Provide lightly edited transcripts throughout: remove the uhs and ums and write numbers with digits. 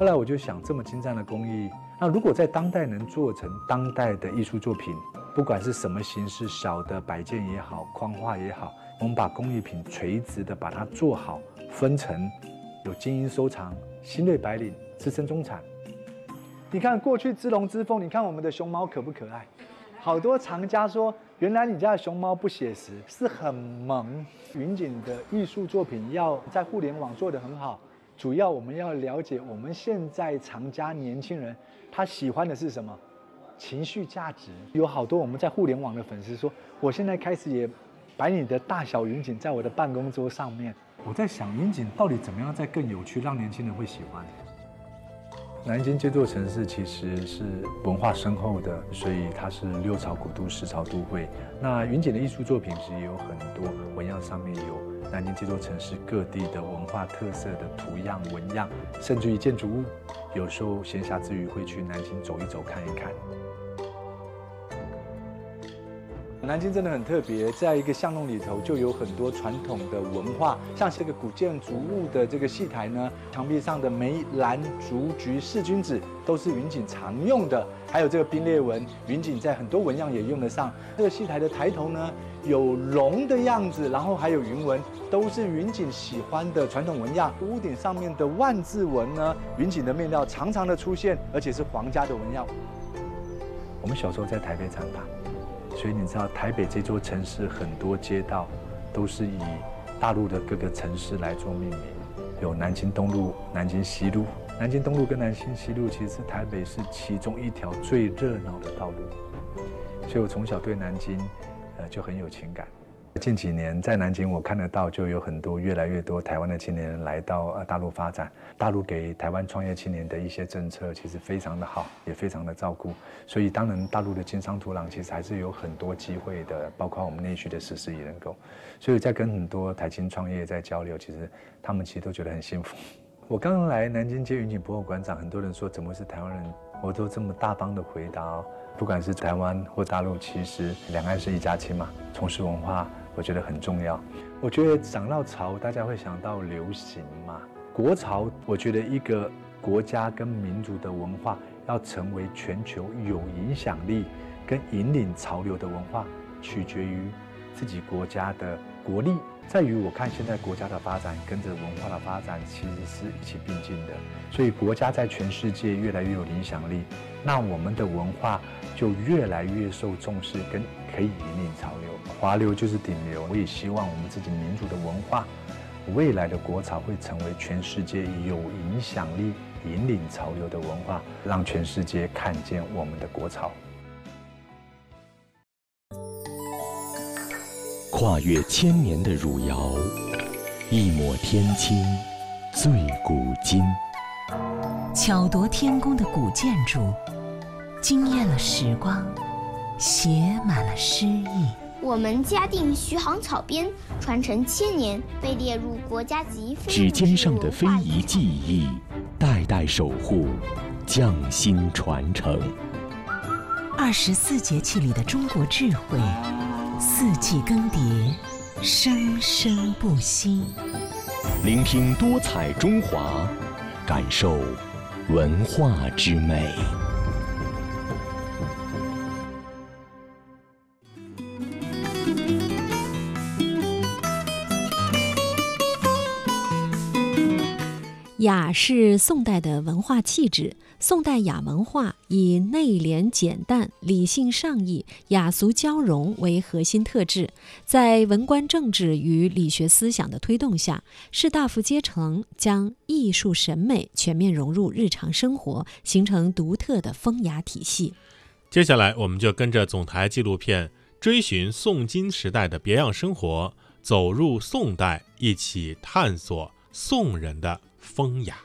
后来我就想，这么精湛的工艺，那如果在当代能做成当代的艺术作品，不管是什么形式，小的摆件也好，框画也好，我们把工艺品垂直的把它做好，分成有精英收藏、新锐白领、资深中产。你看过去之龙之凤，你看我们的熊猫可不可爱？好多藏家说，原来你家的熊猫不写实，是很萌。云锦的艺术作品要在互联网做得很好，主要我们要了解我们现在藏家年轻人他喜欢的是什么情绪价值。有好多我们在互联网的粉丝说，我现在开始也摆你的大小云锦在我的办公桌上面。我在想，云锦到底怎么样再更有趣，让年轻人会喜欢？南京这座城市其实是文化深厚的，所以它是6朝古都10朝都会。那云锦的艺术作品其实也有很多纹样，上面有南京这座城市各地的文化特色的图样纹样，甚至于建筑物。有时候闲暇之余会去南京走一走看一看。南京真的很特别，在一个巷弄里头就有很多传统的文化，像这个古建筑物的这个戏台呢，墙壁上的梅、兰、竹、菊、四君子都是云锦常用的，还有这个冰裂纹，云锦在很多纹样也用得上。这个戏台的抬头呢，有龙的样子，然后还有云纹，都是云锦喜欢的传统纹样。屋顶上面的万字纹呢，云锦的面料常常的出现，而且是皇家的纹样。我们小时候在台北长大。所以你知道，台北这座城市很多街道都是以大陆的各个城市来做命名，有南京东路、南京西路。南京东路跟南京西路其实是台北市其中一条最热闹的道路，所以我从小对南京就很有情感。近几年在南京，我看得到就有很多越来越多台湾的青年人来到大陆发展。大陆给台湾创业青年的一些政策其实非常的好，也非常的照顾。所以当然大陆的经商土壤其实还是有很多机会的，包括我们内需的14亿人口。所以在跟很多台青创业在交流，其实他们其实都觉得很幸福。我刚刚来南京接云锦博物馆长，很多人说怎么是台湾人，我都这么大方的回答哦。不管是台湾或大陆，其实两岸是一家亲嘛，从事文化我觉得很重要。我觉得讲到潮，大家会想到流行嘛。国潮，我觉得一个国家跟民族的文化要成为全球有影响力跟引领潮流的文化，取决于自己国家的国力。在于我看现在国家的发展跟着文化的发展其实是一起并进的，所以国家在全世界越来越有影响力，那我们的文化就越来越受重视，跟可以引领潮流。华流就是顶流，我也希望我们自己民族的文化，未来的国潮会成为全世界有影响力、引领潮流的文化，让全世界看见我们的国潮。 跨越1000年的汝窑，一抹天青，醉古今。 巧夺天工的古建筑，惊艳了时光，写满了诗意。 我们嘉定徐杭草编传承1000年，被列入国家级非指尖上的非遗技艺，代代守护，匠心传承。 24节气里的中国智慧，四季更迭，生生不息。 聆听多彩中华，感受文化之美。 雅是宋代的文化气质。宋代雅文化以内敛简淡、理性上意、雅俗交融为核心特质，在文官政治与理学思想的推动下，士大夫阶层将艺术审美全面融入日常生活，形成独特的风雅体系。 接下来我们就跟着总台纪录片追寻宋金时代的别样生活，走入宋代，一起探索宋人的风雅。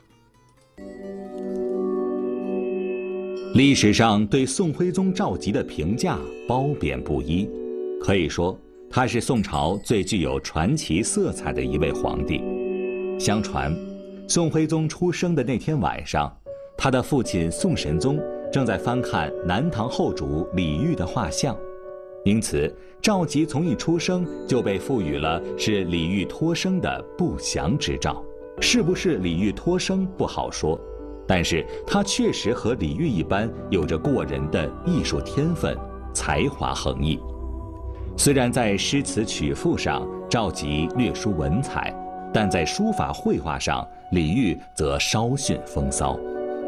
历史上对宋徽宗赵佶的评价褒贬不一，可以说他是宋朝最具有传奇色彩的一位皇帝。相传，宋徽宗出生的那天晚上，他的父亲宋神宗正在翻看南唐后主李煜的画像，因此赵佶从一出生就被赋予了是李煜托生的不祥之兆。是不是李煜托生不好说， 但是他确实和李煜一般，有着过人的艺术天分，才华横溢。虽然在诗词曲赋上赵佶略输文采，但在书法绘画上，李煜则稍逊风骚。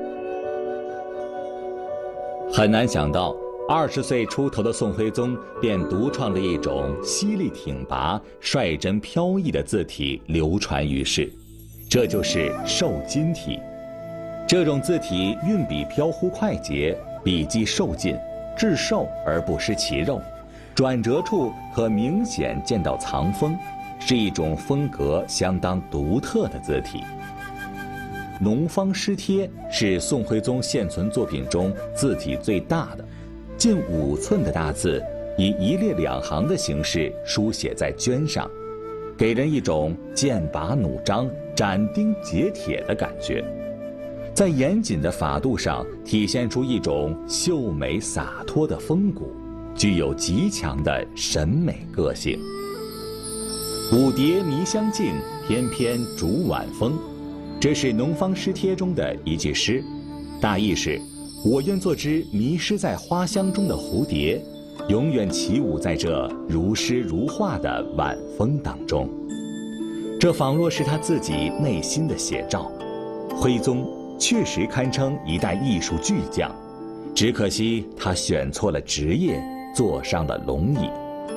很难想到，20岁出头的宋徽宗便独创了一种犀利挺拔、率真飘逸的字体，流传于世。这就是瘦金体。这种字体运笔飘忽快捷，笔迹瘦劲，质瘦而不失其肉，转折处可明显见到藏锋，是一种风格相当独特的字体。农方诗帖是宋徽宗现存作品中字体最大的，近5寸的大字，以1列2行的形式书写在绢上，给人一种剑拔弩张、斩钉截铁的感觉。在严谨的法度上体现出一种秀美洒脱的风骨，具有极强的审美个性。舞蝶迷香径，翩翩逐晚风，这是农方诗帖中的一句诗，大意是：我愿做只迷失在花香中的蝴蝶，永远起舞在这如诗如画的晚风当中。这仿若是他自己内心的写照。徽宗确实堪称一代艺术巨匠，只可惜他选错了职业，坐上了龙椅。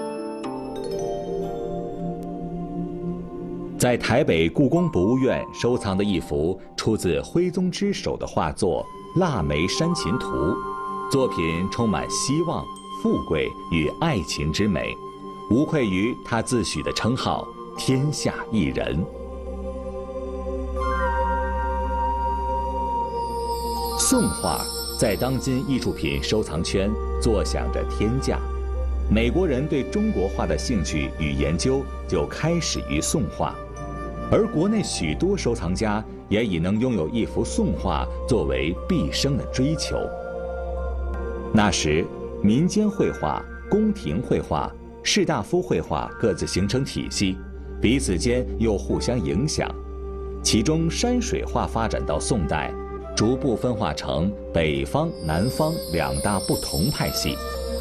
在台北故宫博物院收藏的一幅出自徽宗之手的画作《腊梅山琴图》，作品充满希望、富贵与爱情之美，无愧于他自诩的称号“天下一人”。宋画在当今艺术品收藏圈坐享着天价，美国人对中国画的兴趣与研究就开始于宋画，而国内许多收藏家也已能拥有一幅宋画作为毕生的追求。那时，民间绘画、宫廷绘画、士大夫绘画各自形成体系，彼此间又互相影响。其中山水画发展到宋代，逐步分化成北方、南方2大不同派系。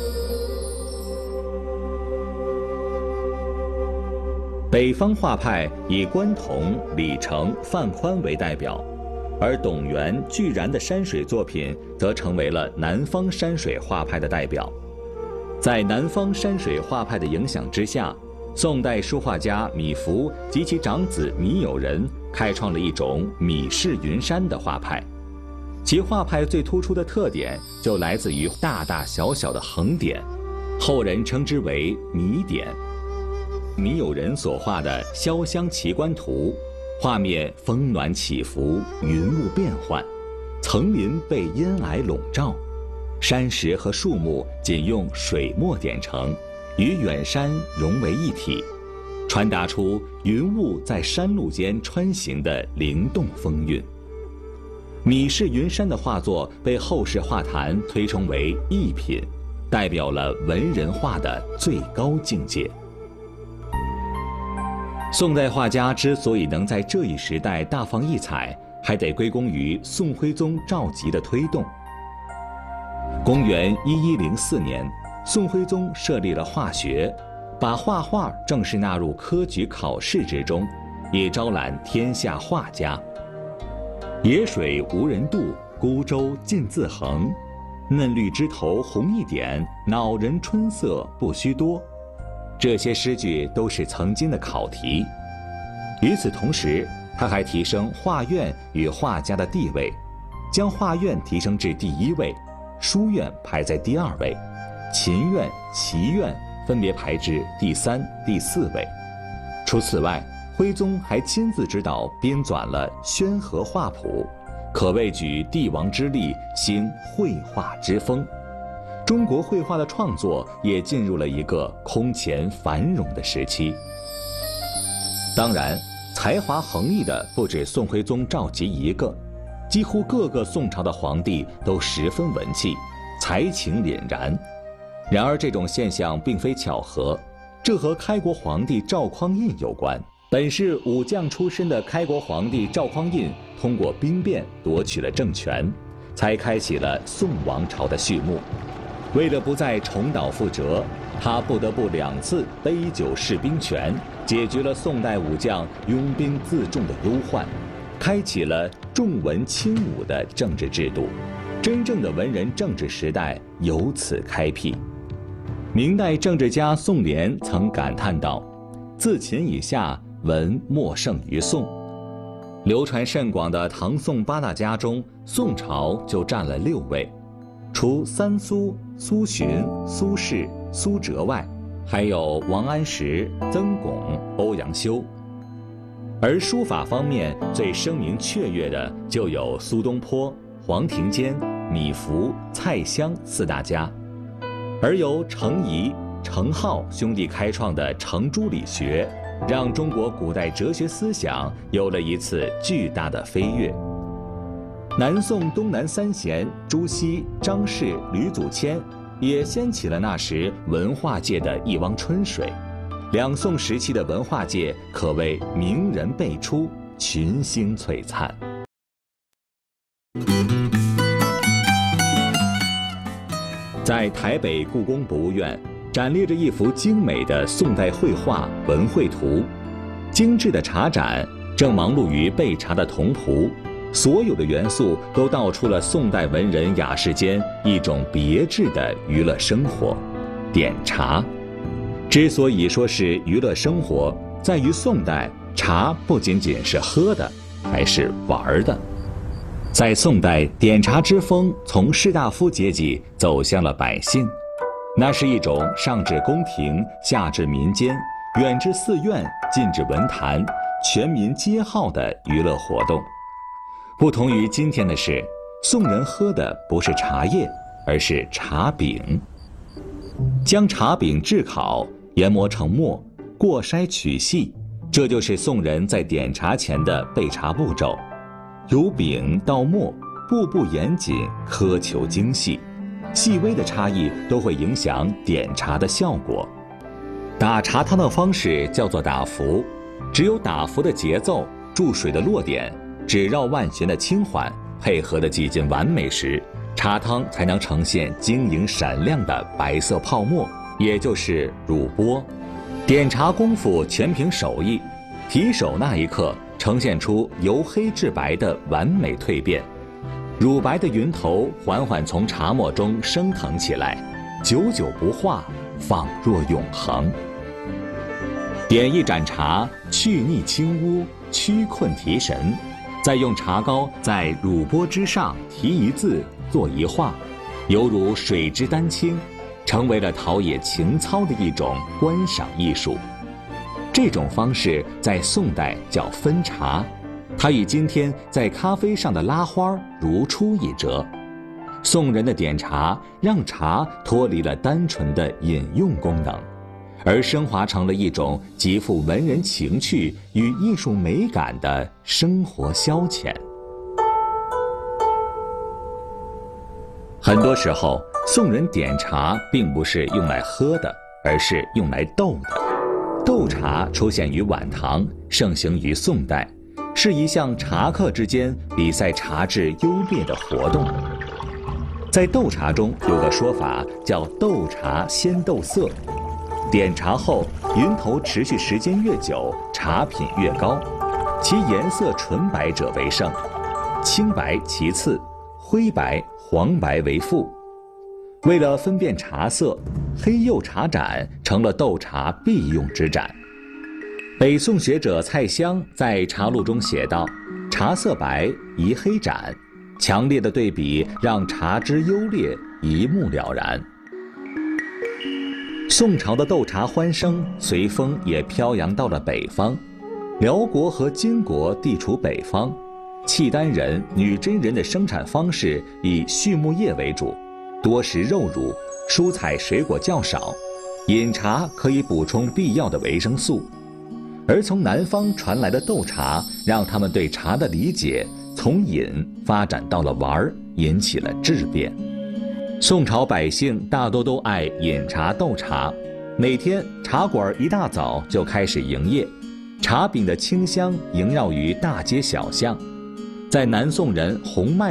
北方画派以关同、李成、范宽为代表，而董源、巨然的山水作品则成为了南方山水画派的代表。在南方山水画派的影响之下，宋代书画家米芾及其长子米友仁开创了一种米式云山的画派。其画派最突出的特点就来自于大大小小的横点，后人称之为米点。米友仁所画的《潇湘奇观图》，画面峰峦起伏，云雾变幻，层林被烟霭笼罩，山石和树木仅用水墨点成，与远山融为一体，传达出云雾在山路间穿行的灵动风韵。米式云山的画作被后世画坛推崇为艺品，代表了文人画的最高境界。宋代画家之所以能在这一时代大放异彩，还得归功于宋徽宗赵佶的推动。公元1104年，宋徽宗设立了画学，把画画正式纳入科举考试之中，以招揽天下画家。野水无人渡，孤舟尽自横。嫩绿枝头红一点，恼人春色不须多。这些诗句都是曾经的考题。与此同时，他还提升画院与画家的地位，将画院提升至第1位，书院排在第2位，琴院、棋院分别排至第3、第4位。除此外，徽宗还亲自指导编纂了《宣和画谱》，可谓举帝王之力兴绘画之风。中国绘画的创作也进入了一个空前繁荣的时期。当然，才华横溢的不止宋徽宗赵佶一个，几乎各个宋朝的皇帝都十分文气，才情凛然。然而这种现象并非巧合，这和开国皇帝赵匡胤有关。 本是武将出身的开国皇帝赵匡胤通过兵变夺取了政权，才开启了宋王朝的序幕。为了不再重蹈覆辙，他不得不2次杯酒释兵权，解决了宋代武将拥兵自重的忧患，开启了重文轻武的政治制度，真正的文人政治时代由此开辟。明代政治家宋濂曾感叹道：“自秦以下，文莫胜于宋。”流传甚广的唐宋8大家中，宋朝就占了6位，除三苏、苏洵、苏轼、苏辙外，还有王安石、曾巩、欧阳修。而书法方面最声名雀跃的就有苏东坡、黄庭坚、米芾、蔡襄4大家，而由程颐、程颢兄弟开创的程朱理学，让中国古代哲学思想有了一次巨大的飞跃。南宋东南3贤朱熹、张氏、吕祖谦也掀起了那时文化界的一汪春水。2宋时期的文化界可谓名人辈出，群星璀璨。在台北故宫博物院展列着一幅精美的宋代绘画《文绘图》，精致的茶盏正忙碌于备茶的童仆，所有的元素都道出了宋代文人雅士间一种别致的娱乐生活——点茶。之所以说是娱乐生活，在于宋代茶不仅仅是喝的，还是玩的。在宋代，点茶之风从士大夫阶级走向了百姓，那是一种上至宫廷，下至民间，远至寺院，近至文坛，全民皆好的娱乐活动。不同于今天的是，宋人喝的不是茶叶，而是茶饼。将茶饼炙烤，研磨成末，过筛取细，这就是宋人在点茶前的备茶步骤。由饼到末，步步严谨，苛求精细，细微的差异都会影响点茶的效果。打茶汤的方式叫做打浮，只有打浮的节奏、注水的落点、指绕万旋的轻缓，配合的几近完美时，茶汤才能呈现晶莹闪亮的白色泡沫，也就是乳波。点茶功夫全凭手艺，提手那一刻呈现出由黑至白的完美蜕变，乳白的云头缓缓从茶沫中升腾起来，久久不化，仿若永恒。点一盏茶，去腻清污，驱困提神，再用茶膏在乳波之上题一字，作一画，犹如水之丹青，成为了陶冶情操的一种观赏艺术。这种方式在宋代叫分茶，它与今天在咖啡上的拉花如出一辙。宋人的点茶让茶脱离了单纯的饮用功能，而升华成了一种极富文人情趣与艺术美感的生活消遣。很多时候，宋人点茶并不是用来喝的，而是用来斗的。斗茶出现于晚唐，盛行于宋代，是一项茶客之间比赛茶质优劣的活动。在斗茶中有个说法叫斗茶先斗色，点茶后云头持续时间越久，茶品越高，其颜色纯白者为胜，青白其次，灰白、黄白为副。为了分辨茶色，黑釉茶盏成了斗茶必用之盏。北宋学者蔡襄在茶录中写道：“茶色白，宜黑盏。”强烈的对比让茶之优劣一目了然。宋朝的斗茶欢声随风也飘扬到了北方，辽国和金国地处北方，契丹人、女真人的生产方式以畜牧业为主，多食肉乳，蔬菜水果较少，饮茶可以补充必要的维生素。而从南方传来的斗茶，让他们对茶的理解从饮发展到了玩，引起了质变。宋朝百姓大多都爱饮茶斗茶，每天茶馆一大早就开始营业， 茶饼的清香萦绕于大街小巷，在南宋人洪迈